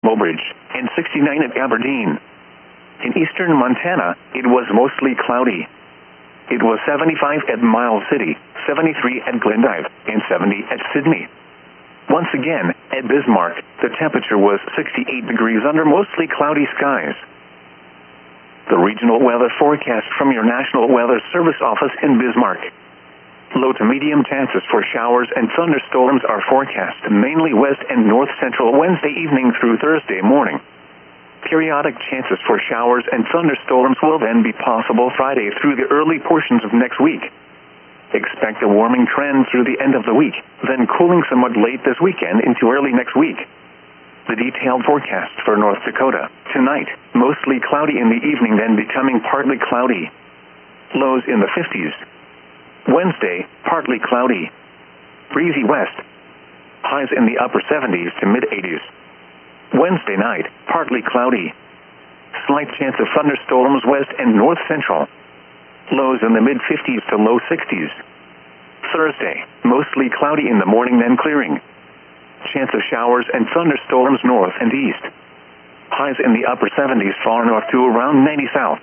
Mobridge, and 69 at Aberdeen. In eastern Montana, it was mostly cloudy. It was 75 at Miles City, 73 at Glendive, and 70 at Sydney. Once again, at Bismarck, the temperature was 68 degrees under mostly cloudy skies. The regional weather forecast from your National Weather Service office in Bismarck. Low to medium chances for showers and thunderstorms are forecast mainly west and north central Wednesday evening through Thursday morning. Periodic chances for showers and thunderstorms will then be possible Friday through the early portions of next week. Expect a warming trend through the end of the week, then cooling somewhat late this weekend into early next week. The detailed forecast for North Dakota. Tonight, mostly cloudy in the evening, then becoming partly cloudy. Lows in the 50s. Wednesday, partly cloudy. Breezy west. Highs in the upper 70s to mid-80s. Wednesday night, partly cloudy. Slight chance of thunderstorms west and north central. Lows in the mid-50s to low 60s. Thursday, mostly cloudy in the morning, then clearing. Chance of showers and thunderstorms north and east. Highs in the upper 70s far north to around 90 south.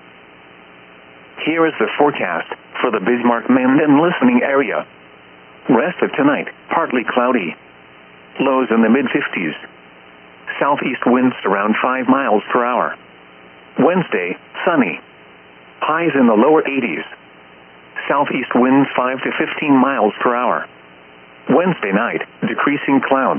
Here is the forecast for the Bismarck, Mandan listening area. Rest of tonight, partly cloudy. Lows in the mid-50s. Southeast winds around 5 miles per hour. Wednesday, sunny. Highs in the lower 80s. Southeast winds 5 to 15 miles per hour. Wednesday night, decreasing clouds.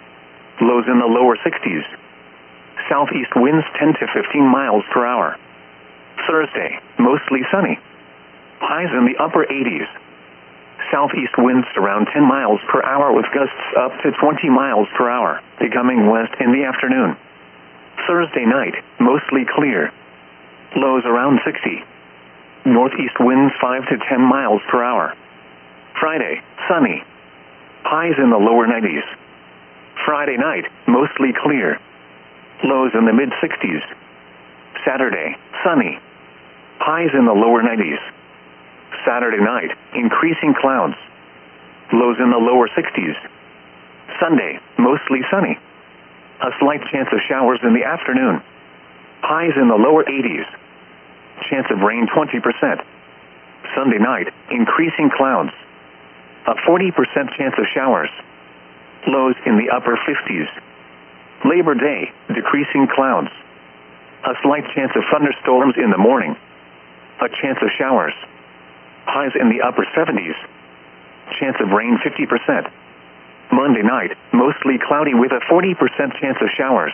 Lows in the lower 60s. Southeast winds 10 to 15 miles per hour. Thursday, mostly sunny. Highs in the upper 80s. Southeast winds around 10 miles per hour with gusts up to 20 miles per hour, becoming west in the afternoon. Thursday night, mostly clear. Lows around 60. Northeast winds 5 to 10 miles per hour. Friday, sunny. Highs in the lower 90s. Friday night, mostly clear. Lows in the mid-60s. Saturday, sunny. Highs in the lower 90s. Saturday night, increasing clouds. Lows in the lower 60s. Sunday, mostly sunny. A slight chance of showers in the afternoon. Highs in the lower 80s. Chance of rain 20%. Sunday night, increasing clouds. A 40% chance of showers. Lows in the upper 50s. Labor Day, decreasing clouds. A slight chance of thunderstorms in the morning. A chance of showers. Highs in the upper 70s. Chance of rain 50%. Monday night, mostly cloudy with a 40% chance of showers.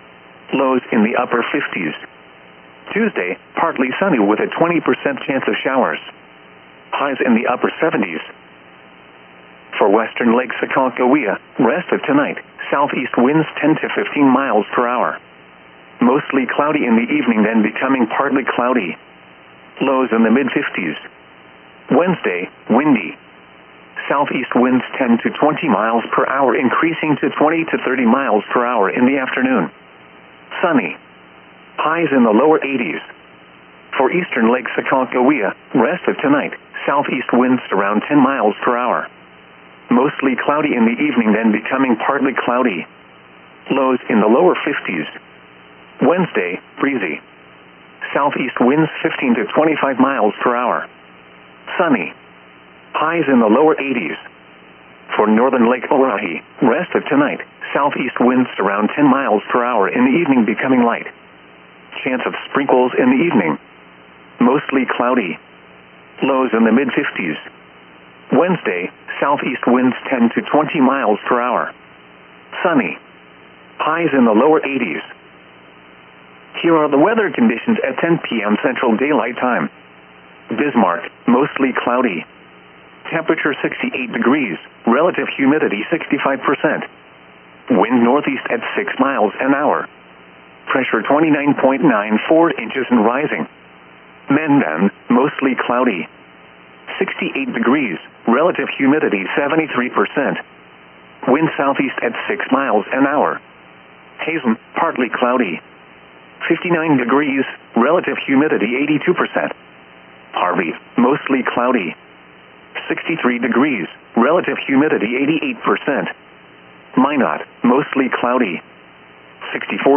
Lows in the upper 50s. Tuesday, partly sunny with a 20% chance of showers. Highs in the upper 70s. For western Lake Sakakawea, rest of tonight, southeast winds 10 to 15 miles per hour. Mostly cloudy in the evening, then becoming partly cloudy. Lows in the mid-50s. Wednesday, windy. Southeast winds 10 to 20 miles per hour, increasing to 20 to 30 miles per hour in the afternoon. Sunny. Highs in the lower 80s. For eastern Lake Sakakawea, rest of tonight, southeast winds around 10 miles per hour. Mostly cloudy in the evening, then becoming partly cloudy. Lows in the lower 50s. Wednesday, breezy. Southeast winds 15 to 25 miles per hour. Sunny. Highs in the lower 80s. For northern Lake Oahe, rest of tonight, southeast winds around 10 miles per hour in the evening, becoming light. Chance of sprinkles in the evening. Mostly cloudy. Lows in the mid-50s. Wednesday, southeast winds 10 to 20 miles per hour. Sunny. Highs in the lower 80s. Here are the weather conditions at 10 p.m. Central Daylight Time. Bismarck, mostly cloudy. Temperature 68 degrees, relative humidity 65%. Wind northeast at 6 miles an hour. Pressure 29.94 inches and rising. Mandan, mostly cloudy. 68 degrees, relative humidity 73%. Wind southeast at 6 miles an hour. Hazen, partly cloudy. 59 degrees, relative humidity 82%. Harvey, mostly cloudy. 63 degrees, relative humidity 88%. Minot, mostly cloudy. 64